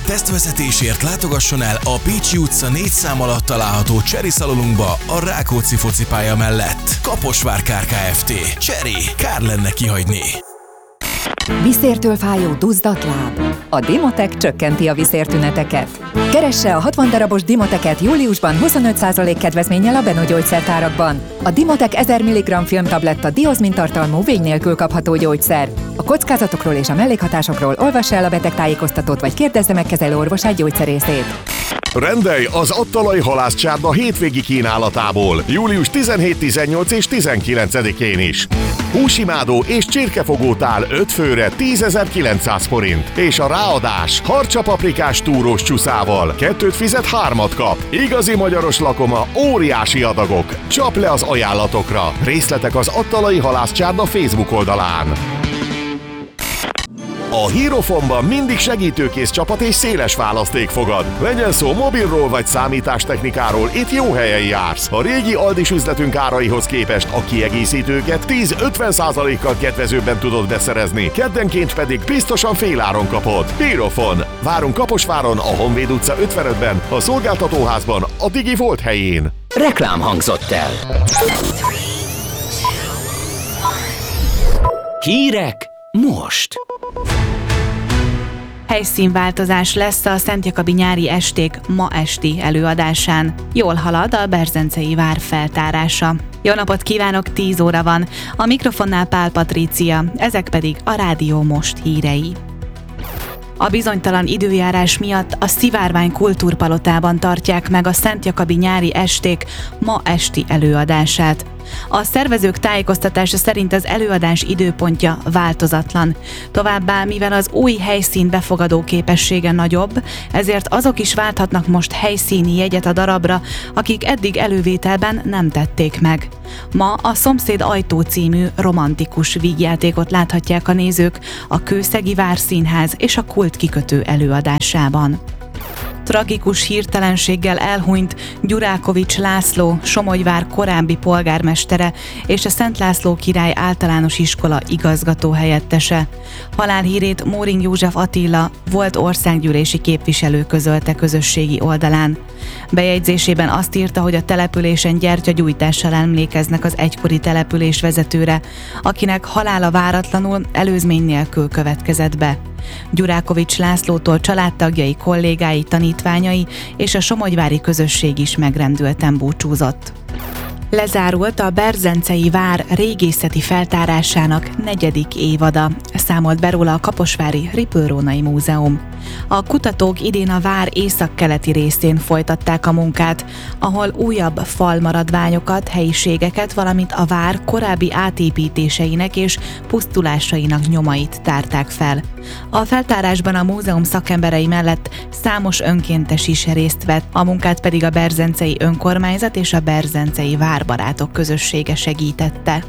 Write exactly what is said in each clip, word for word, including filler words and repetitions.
Tesztvezetésért látogasson el a Pécsi utca négy szám alatt található Cseri szalonunkba a Rákóczi focipálya mellett. Kaposvár Kft. Cseri, kár lenne kihagyni. Viszértől fájó duzzadt láb. A Dimotek csökkenti a viszértüneteket. Keresse a hatvan darabos Dimoteket júliusban huszonöt százalék kedvezménnyel a Beno gyógyszertárakban. A Dimotek ezer milligramm filmtabletta diozmin-tartalmú vény nélkül kapható gyógyszer. A kockázatokról és a mellékhatásokról olvassa el a betegtájékoztatót, vagy kérdezze meg kezelőorvosát gyógyszerészét. Rendelj az Attalai halászcsárda hétvégi kínálatából július tizenhét, tizennyolc és tizenkilencedikén is. Húsimádó és csirkefogótál öt főre tízezer-kilencszáz forint, és a ráadás harcsapaprikás túrós csúszával kettőt fizet, hármat kap. Igazi magyaros lakoma, óriási adagok. Csap le az ajánlatokra. Részletek az Attalai halászcsárda Facebook oldalán. A Hierophonban mindig segítőkész csapat és széles választék fogad. Legyen szó mobilról vagy számítástechnikáról, itt jó helyen jársz. A régi Aldis üzletünk áraihoz képest a kiegészítőket tíz-ötven százalékkal kedvezőbben tudod beszerezni, keddenként pedig biztosan féláron kapod. Hierophon. Várunk Kaposváron, a Honvéd utca ötvenötben, a szolgáltatóházban, a Digi Volt helyén. Reklám hangzott el. Hírek most. Helyszínváltozás lesz a Szent Jakabi nyári esték ma esti előadásán. Jól halad a Berzencei vár feltárása. Jó napot kívánok, tíz óra van. A mikrofonnál Pál Patrícia, ezek pedig a Rádió Most hírei. A bizonytalan időjárás miatt a Szivárvány Kultúrpalotában tartják meg a Szent Jakabi nyári esték ma esti előadását. A szervezők tájékoztatása szerint az előadás időpontja változatlan. Továbbá, mivel az új helyszín befogadó képessége nagyobb, ezért azok is válthatnak most helyszíni jegyet a darabra, akik eddig elővételben nem tették meg. Ma a Szomszéd ajtó című romantikus vígjátékot láthatják a nézők a Kőszegi Várszínház és a Kult kikötő előadásában. Tragikus hirtelenséggel elhunyt Gyurákovics László, Somogyvár korábbi polgármestere és a Szent László Király Általános Iskola igazgatóhelyettese. Halálhírét Móring József Attila, volt országgyűlési képviselő közölte közösségi oldalán. Bejegyzésében azt írta, hogy a településen gyertyagyújtással emlékeznek az egykori település vezetőre, akinek halála váratlanul, előzmény nélkül következett be. Gyurákovics Lászlótól családtagjai, kollégái, tanítványai és a somogyvári közösség is megrendülten búcsúzott. Lezárult a Berzencei vár régészeti feltárásának negyedik évada, számolt be róla a kaposvári Ripple-Rónai Múzeum. A kutatók idén a vár északkeleti részén folytatták a munkát, ahol újabb falmaradványokat, helyiségeket, valamint a vár korábbi átépítéseinek és pusztulásainak nyomait tárták fel. A feltárásban a múzeum szakemberei mellett számos önkéntes is részt vett, a munkát pedig a Berzencei Önkormányzat és a Berzencei Várbarátok közössége segítette.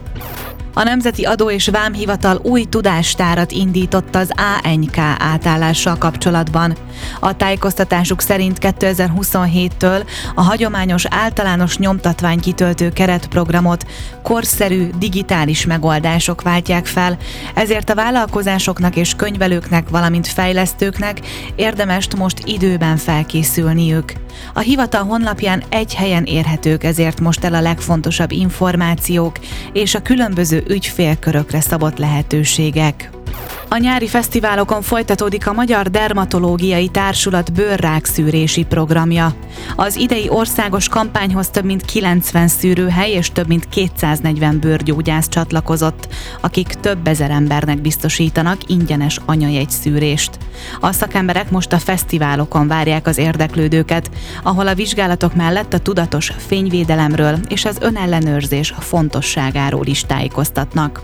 A Nemzeti Adó és Vámhivatal új tudástárat indított az á en ká átállással kapcsolatban. A tájékoztatásuk szerint kétezer-huszonhéttől a hagyományos általános nyomtatványkitöltő keretprogramot korszerű digitális megoldások váltják fel, ezért a vállalkozásoknak és könyvelőknek, valamint fejlesztőknek érdemes most időben felkészülniük. A hivatal honlapján egy helyen érhetők ezért most el a legfontosabb információk és a különböző ügyfélkörökre szabott lehetőségek. A nyári fesztiválokon folytatódik a Magyar Dermatológiai Társulat bőrrákszűrési programja. Az idei országos kampányhoz több mint kilencven szűrőhely és több mint kétszáznegyven bőrgyógyász csatlakozott, akik több ezer embernek biztosítanak ingyenes anyajegyszűrést. A szakemberek most a fesztiválokon várják az érdeklődőket, ahol a vizsgálatok mellett a tudatos fényvédelemről és az önellenőrzés fontosságáról is tájékoztatnak.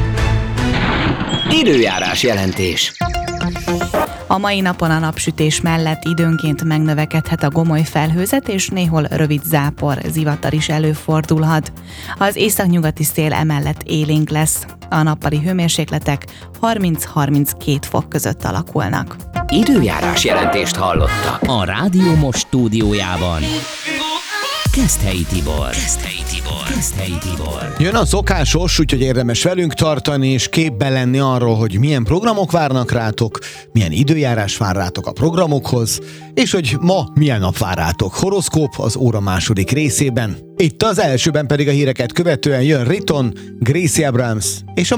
Időjárás jelentés. A mai napon a napsütés mellett időnként megnövekedhet a gomoly felhőzet, és néhol rövid zápor, zivatar is előfordulhat. Az északnyugati szél emellett élénk lesz. A nappali hőmérsékletek harminc-harminckét fok között alakulnak. Időjárás jelentést hallottak a Rádió Most stúdiójában. Keszthelyi Tibor. Keszthelyi Tibor. Tibor. Keszthelyi Tibor. Jön a szokásos, úgyhogy érdemes velünk tartani, és képben lenni arról, hogy milyen programok várnak rátok, milyen időjárás vár rátok a programokhoz, és hogy ma milyen nap vár rátok. Horoszkóp az óra második részében. Itt az elsőben pedig a híreket követően jön Riton, Gracie Abrams és a